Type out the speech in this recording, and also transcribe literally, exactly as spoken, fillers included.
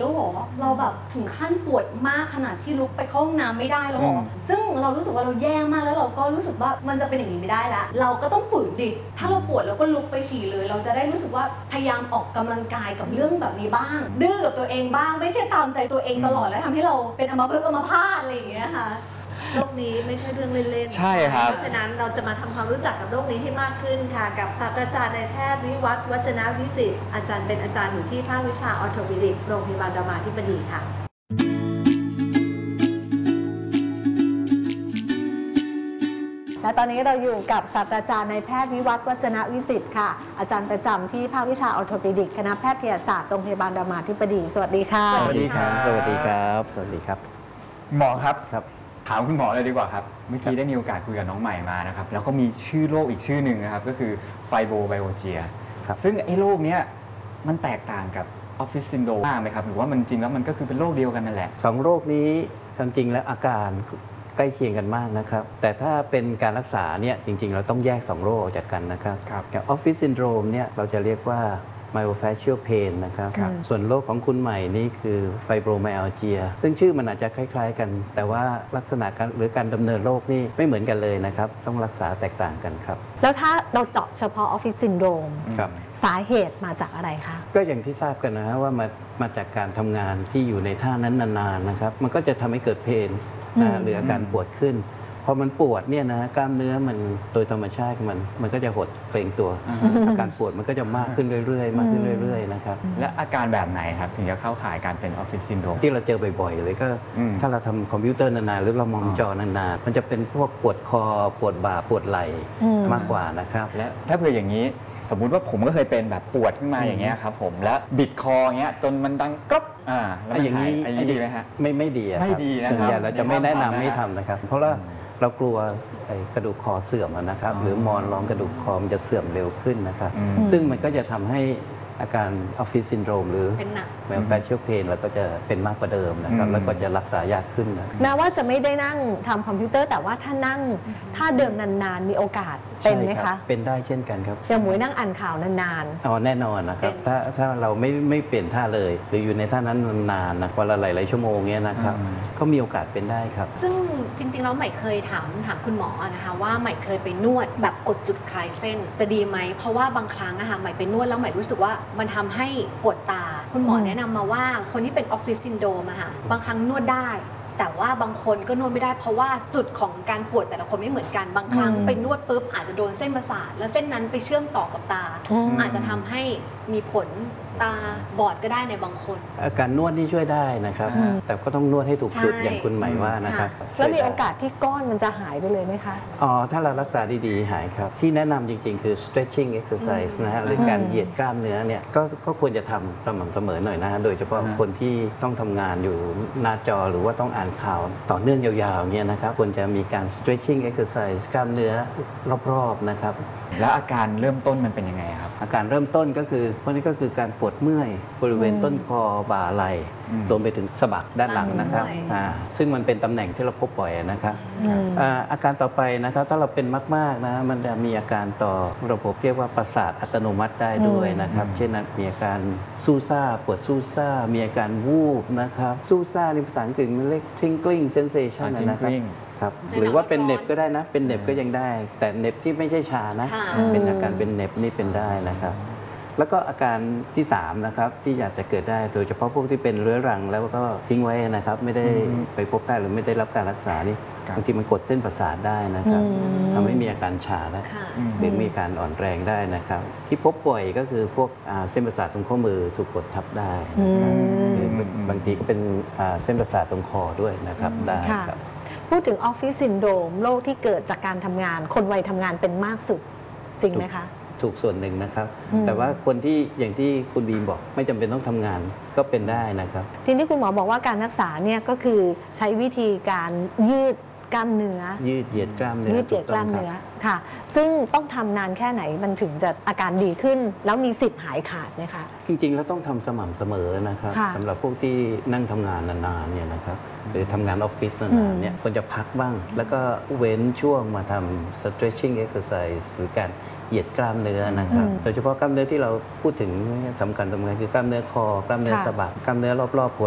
แล้วหรอเราแบบถึงขั้นปวดมากขนาดที่ลุกไปเข้าห้องน้ำไม่ได้แล้วหรอซึ่งเรารู้สึกว่าเราแย่มากแล้วเราก็รู้สึกว่ามันจะเป็นอย่างนี้ไม่ได้ละเราก็ต้องฝืนดิถ้าเราปวดเราก็ลุกไปฉี่เลยเราจะได้รู้สึกว่าพยายามออกกำลังกายกับเรื่องแบบนี้บ้างดื้อกับตัวเองบ้างไม่ใช่ตามใจตัวเองตลอดแล้วทำให้เราเป็นอัมพฤกษ์อัมพาตอะไรอย่างเงี้ยค่ะโรคนี้ไม่ใช่เรื่องเล่นๆใช่ครับเพราะฉะนั้นเราจะมาทำความรู้จักกับโรคนี้ให้มากขึ้นค่ะกับศาสตราจารย์นายแพทย์วิวัฒน์วัจนวิสิทธิ์อาจารย์เป็นอาจารย์อยู่ที่ภาควิชาออร์โทปิดิกโรงพยาบาลรามาธิบดีค่ะและตอนนี้เราอยู่กับศาสตราจารย์นายแพทย์วิวัฒน์วัจนวิสิทธิ์ค่ะอาจารย์ประจำที่ภาควิชาออร์โทปิดิกคณะแพทยศาสตร์โรงพยาบาลรามาธิบดีสวัสดีค่ะสวัสดีครับสวัสดีครับสวัสดีครับหมอครับครับถามคุณหมอเลยดีกว่าครับเมื่อกี้ได้มีโอกาสคุยกับน้องใหม่มานะครับแล้วก็มีชื่อโรคอีกชื่อหนึ่งนะครับก็คือไฟโบไบโอเจียซึ่งไอ้โรคนี้มันแตกต่างกับออฟฟิศซินโดรมมากไหมครับหรือว่ามันจริงแล้วมันก็คือเป็นโรคเดียวกันนั่นแหละสองโรคนี้จริงๆแล้วอาการใกล้เคียงกันมากนะครับแต่ถ้าเป็นการรักษาเนี่ยจริงๆเราต้องแยกสองโรคออกจากกันนะครับอย่างออฟฟิศซินโดรมเนี่ยเราจะเรียกว่า myofascial pain นะครับส่วนโรคของคุณใหม่นี่คือ fibromyalgia ซึ่งชื่อมันอาจจะคล้ายๆกันแต่ว่าลักษณะการหรือการดำเนินโรคนี่ไม่เหมือนกันเลยนะครับต้องรักษาแตกต่างกันครับแล้วถ้าเราเจาะเฉพาะออฟฟิศซินโดรมสาเหตุมาจากอะไรคะก็อย่างที่ทราบกันนะฮะว่ามามาจากการทำงานที่อยู่ในท่านั้นนานๆนะครับมันก็จะทำให้เกิดเพนนะหรืออาการปวดขึ้นพอมันปวดเนี่ยนะกล้ามเนื้อมันโดยธรรมชาติมันมันก็จะหดเกร็งตัวอาการปวดมันก็จะมากขึ้นเรื่อยๆมากขึ้นเรื่อยๆนะครับและอาการแบบไหนครับถึงจะเข้าข่ายการเป็นออฟฟิศซินโดรมที่เราเจอบ่อยๆเลยก็ถ้าเราทำคอมพิวเตอร์นานๆหรือเรามองจอนานๆมันจะเป็นพวกปวดคอปวดบ่าปวดไหล่มากกว่านะครับและถ้าเผื่ออย่างนี้สมมุติว่าผมก็เคยเป็นแบบปวดขึ้นมาอย่างเงี้ยครับผมแล้วบิดคออย่างเงี้ยจนมันดังก๊อบอ่าแล้วอย่างนี้อันนี้ดีไหมฮะไม่ไม่ดีไม่ดีนะครับส่วนใหญ่เราจะไม่แนะนำไม่ทำนะครับเพราะว่าเรากลัวกระดูกคอเสื่อมนะครับหรือมอนรองกระดูกคอมันจะเสื่อมเร็วขึ้นนะครับซึ่งมันก็จะทำให้อาการออฟฟิศซินโดรมหรือแมวแฟชเชียลเพนแล้วก็จะเป็นมากกว่าเดิมนะครับแล้วก็จะรักษายากขึ้นนะแม้ว่าจะไม่ได้นั่งทำคอมพิวเตอร์แต่ว่าถ้านั่งถ้าเดิมนานๆมีโอกาสเป็นไหมคะเป็นได้เช่นกันครับอย่างหมวยนั่งอ่านข่าวนานๆอ๋อแน่นอนนะครับถ้าถ้าเราไม่ไม่เปลี่ยนท่าเลยหรืออยู่ในท่านั้นนานๆนะวันละหลายๆชั่วโมงเนี้ยนะครับก็มีโอกาสเป็นได้ครับซึ่งจริงๆแล้วใหม่เคยถามถามคุณหมอนะคะว่าใหม่เคยไปนวดแบบกดจุดคลายเส้นจะดีไหมเพราะว่าบางครั้งนะคะใหม่ไปนวดแล้วใหม่รู้สึกว่ามันทำให้ปวดตาคุณหมอแนะนำมาว่าคนที่เป็นออฟฟิศซินโดรมอะค่ะบางครั้งนวดได้แต่ว่าบางคนก็นวดไม่ได้เพราะว่าจุดของการปวดแต่ละคนไม่เหมือนกันบางครั้งไปนวดปุ๊บอาจจะโดนเส้นประสาทแล้วเส้นนั้นไปเชื่อมต่อกับตาอาจจะทำให้มีผลตาบอดก็ได้ในบางคนอาการนวดนี่ช่วยได้นะครับแต่ก็ต้องนวดให้ถูกจุดอย่างคุณหมายว่านะครับแล้วมีโอกาสที่ก้อนมันจะหายไปเลยไหมคะอ๋อถ้าเรารักษาดีๆหายครับที่แนะนำจริงๆคือ stretching exercise นะฮะหรือการเหยียดกล้ามเนื้อเนี่ยก็ก็ควรจะทำสม่ำเสมอหน่อยนะฮะโดยเฉพาะคนที่ต้องทำงานอยู่หน้าจอหรือว่าต้องอ่านข่าวต่อเนื่องยาวๆเนี่ยนะครับควรจะมีการ stretching exercise กล้ามเนื้อรอบๆนะครับแล้วอาการเริ่มต้นมันเป็นยังไงครับอาการเริ่มต้นก็คือพวกนี้ก็คือการปวดเมื่อยบริเวณต้นคอบ่าไหล่รวมไปถึงสะบักด้านหลังนะครับซึ่งมันเป็นตำแหน่งที่เราพบบ่อยนะครับอาการต่อไปนะครับถ้าเราเป็นมากๆนะมันจะมีอาการต่อระบบเรียกว่าประสาทอัตโนมัติได้ด้วยนะครับเช่นมีอาการซู่ซ่าปวดซู่ซ่ามีอาการวูบนะครับซู่ซ่าในภาษาอังกฤษมันเรียก tingling sensation นะครับครับหรือว่าเป็นเน็บก็ได้นะเป็นเน็บก็ยังได้แต่เน็บที่ไม่ใช่ชานะเป็นอาการเป็นเน็บนี่เป็นได้นะครับแล้วก็อาการที่สามนะครับที่อยากจะเกิดได้โดยเฉพาะพวกที่เป็นเรื้อรังแล้วก็ทิ้งไว้นะครับไม่ได้ไปพบแพทย์หรือไม่ได้รับการรักษานี่บางทีมันกดเส้นประสาทได้นะครับทำให้มีอาการชาได้หรือมีการอ่อนแรงได้นะครับที่พบบ่อยก็คือพวกเส้นประสาทตรงข้อมือถูกกดทับได้หรือบางทีก็เป็นเส้นประสาทตรงคอด้วยนะครับได้ครับพูดถึงออฟฟิศซินโดรมโรคที่เกิดจากการทำงานคนวัยทำงานเป็นมากสุดจริงไหมคะถูกส่วนหนึ่งนะครับแต่ว่าคนที่อย่างที่คุณบีมบอกไม่จำเป็นต้องทำงานก็เป็นได้นะครับทีนี้คุณหมอบอกว่าการรักษาเนี่ยก็คือใช้วิธีการยืดกล้ามเนื้อยืดเหยียดกล้ามเนื้อยืดเหยียดกล้ามเนื้อค่ะซึ่งต้องทำนานแค่ไหนมันถึงจะอาการดีขึ้นแล้วมีสิทธิ์หายขาดไหมคะจริงๆแล้วต้องทำสม่ำเสมอนะครับสำหรับพวกที่นั่งทำงานนานๆเนี่ยนะครับหรือทำงานออฟฟิศนานๆเนี่ยควรจะพักบ้างแล้วก็เว้นช่วงมาทำ stretching exercise หรือการเหยียดกล้ามเนื้อนะครับอืมโดยเฉพาะกล้ามเนื้อที่เราพูดถึงสำคัญสำคัญคือกล้ามเนื้อคอกล้ามเนื้อค่ะสะบักกล้ามเนื้อรอบๆหัว